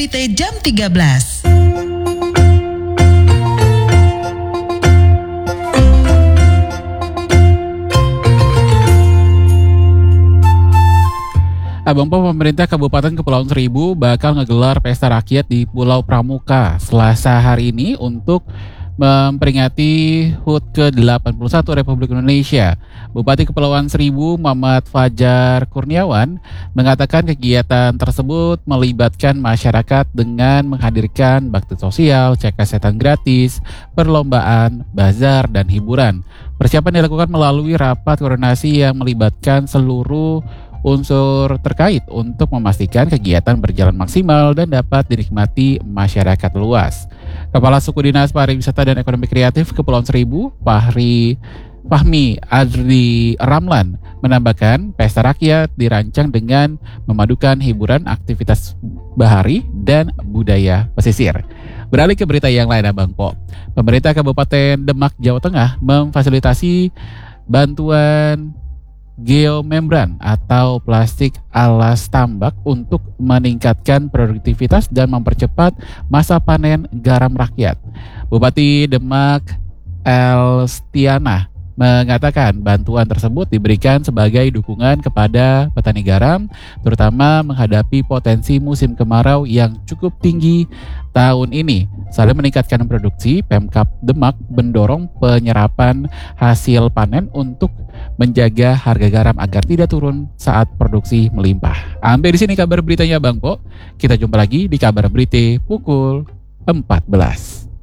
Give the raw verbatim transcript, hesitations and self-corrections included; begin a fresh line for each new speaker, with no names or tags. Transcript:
Berita jam tiga belas.
Abang Po, pemerintah Kabupaten Kepulauan Seribu bakal ngegelar pesta rakyat di Pulau Pramuka Selasa hari ini untuk memperingati H U T ke delapan puluh satu Republik Indonesia. Bupati Kepulauan Seribu Muhammad Fajar Kurniawan mengatakan kegiatan tersebut melibatkan masyarakat dengan menghadirkan bakti sosial, cek kesehatan gratis, perlombaan, bazar, dan hiburan. Persiapan dilakukan melalui rapat koordinasi yang melibatkan seluruh unsur terkait untuk memastikan kegiatan berjalan maksimal dan dapat dinikmati masyarakat luas. Kepala Suku Dinas Pariwisata dan Ekonomi Kreatif Kepulauan Seribu, Fahri Fahmi Adri Ramlan, menambahkan pesta rakyat dirancang dengan memadukan hiburan, aktivitas bahari, dan budaya pesisir. Beralih ke berita yang lain, Abang Po. Pemerintah Kabupaten Demak, Jawa Tengah memfasilitasi bantuan geomembran atau plastik alas tambak untuk meningkatkan produktivitas dan mempercepat masa panen garam rakyat. Bupati Demak Elstiana mengatakan bantuan tersebut diberikan sebagai dukungan kepada petani garam, terutama menghadapi potensi musim kemarau yang cukup tinggi tahun ini. Selain meningkatkan produksi, Pemkab Demak mendorong penyerapan hasil panen untuk menjaga harga garam agar tidak turun saat produksi melimpah. Sampai di sini kabar beritanya, Bang Po. Kita jumpa lagi di kabar berita pukul empat belas.